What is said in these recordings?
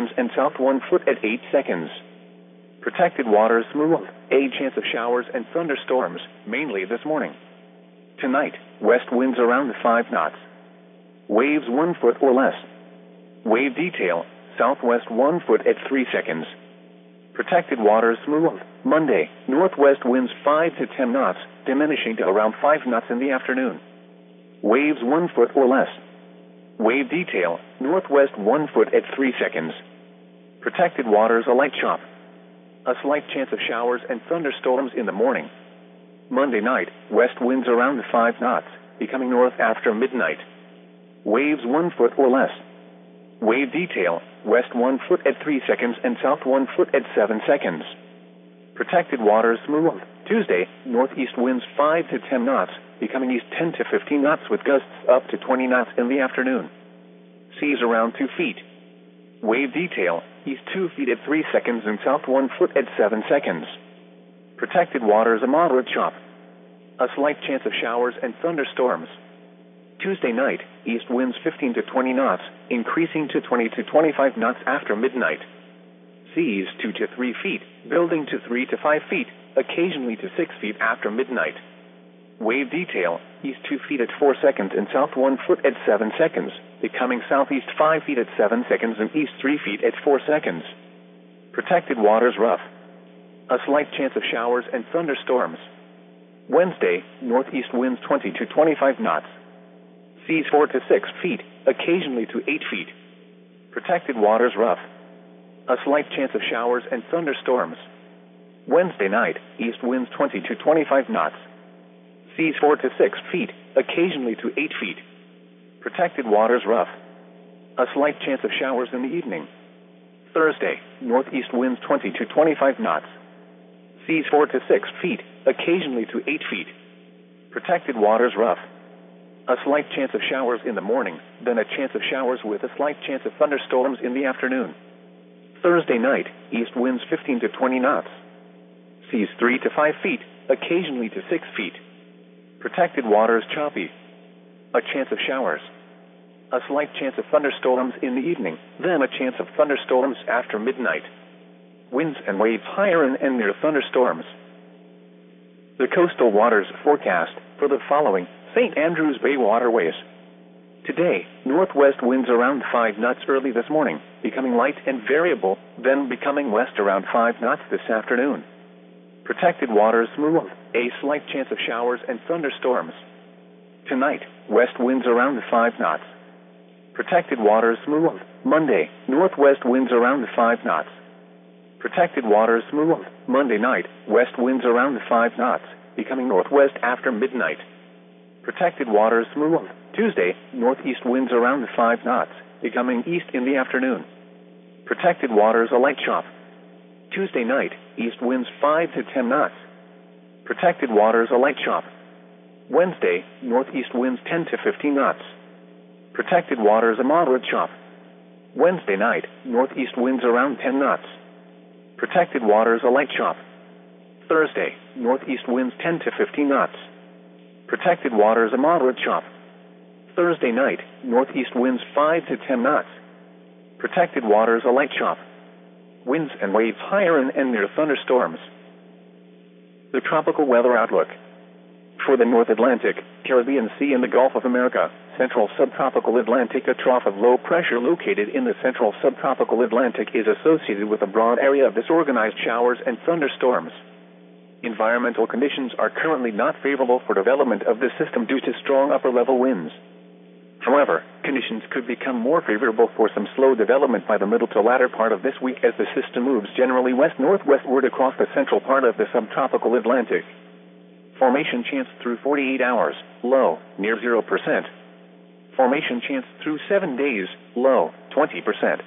seconds and south 1 foot at 8 seconds. Protected waters smooth. A chance of showers and thunderstorms, mainly this morning. Tonight, west winds around 5 knots. Waves 1 foot or less. Wave detail, southwest 1 foot at 3 seconds. Protected waters smooth. Monday, northwest winds 5 to 10 knots, diminishing to around 5 knots in the afternoon. Waves 1 foot or less. Wave detail, northwest 1 foot at 3 seconds. Protected waters a light chop. A slight chance of showers and thunderstorms in the morning. Monday night, west winds around 5 knots, becoming north after midnight. Waves 1 foot or less. Wave detail, west 1 foot at 3 seconds and south 1 foot at 7 seconds. Protected waters smooth. Tuesday, northeast winds 5 to 10 knots, becoming east 10 to 15 knots with gusts up to 20 knots in the afternoon. Seas around 2 feet. Wave detail, east 2 feet at 3 seconds and south 1 foot at 7 seconds. Protected waters a moderate chop. A slight chance of showers and thunderstorms. Tuesday night, east winds 15 to 20 knots, increasing to 20 to 25 knots after midnight. Seas 2 to 3 feet, building to 3 to 5 feet, occasionally to 6 feet after midnight. Wave detail, east 2 feet at 4 seconds and south 1 foot at 7 seconds, becoming southeast 5 feet at 7 seconds and east 3 feet at 4 seconds. Protected waters rough. A slight chance of showers and thunderstorms. Wednesday, northeast winds 20 to 25 knots. Seas 4 to 6 feet, occasionally to 8 feet. Protected waters rough. A slight chance of showers and thunderstorms. Wednesday night, east winds 20 to 25 knots. Seas 4 to 6 feet, occasionally to 8 feet. Protected waters rough. A slight chance of showers in the evening. Thursday, northeast winds 20 to 25 knots. Seas 4 to 6 feet, occasionally to 8 feet. Protected waters rough. A slight chance of showers in the morning, then a chance of showers with a slight chance of thunderstorms in the afternoon. Thursday night, east winds 15 to 20 knots. Seas 3 to 5 feet, occasionally to 6 feet. Protected waters choppy. A chance of showers. A slight chance of thunderstorms in the evening, then a chance of thunderstorms after midnight. Winds and waves higher and near thunderstorms. The coastal waters forecast for the following St. Andrews Bay waterways. Today, northwest winds around 5 knots early this morning, becoming light and variable, then becoming west around 5 knots this afternoon. Protected waters smooth, a slight chance of showers and thunderstorms. Tonight, west winds around 5 knots. Protected waters smooth. Monday, northwest winds around 5 knots. Protected waters smooth. Monday night, west winds around 5 knots, becoming northwest after midnight. Protected waters smooth. Tuesday, northeast winds around 5 knots, becoming east in the afternoon. Protected waters a light chop. Tuesday night, east winds 5 to 10 knots. Protected waters a light chop. Wednesday, northeast winds 10 to 15 knots. Protected waters a moderate chop. Wednesday night, northeast winds around 10 knots. Protected waters a light chop. Thursday, northeast winds 10 to 15 knots. Protected waters a moderate chop. Thursday night, northeast winds 5 to 10 knots. Protected waters a light chop. Winds and waves higher and near thunderstorms. The tropical weather outlook. For the North Atlantic, Caribbean Sea and the Gulf of America, Central Subtropical Atlantic, a trough of low pressure located in the Central Subtropical Atlantic is associated with a broad area of disorganized showers and thunderstorms. Environmental conditions are currently not favorable for development of this system due to strong upper-level winds. However, conditions could become more favorable for some slow development by the middle to latter part of this week as the system moves generally west-northwestward across the central part of the subtropical Atlantic. Formation chance through 48 hours, low, near 0%. Formation chance through 7 days, low, 20%.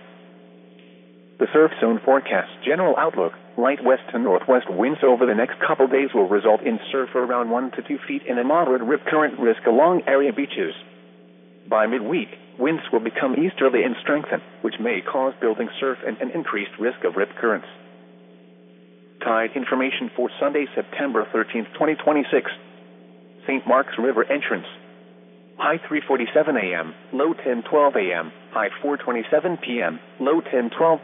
The surf zone forecast general outlook, light west to northwest winds over the next couple days will result in surf around 1 to 2 feet and a moderate rip current risk along area beaches. By midweek, winds will become easterly and strengthen, which may cause building surf and an increased risk of rip currents. Tide information for Sunday, September 13, 2026. St. Mark's River entrance. High 3:47 a.m., low 10:12 a.m., high 4:27 p.m., low 10:12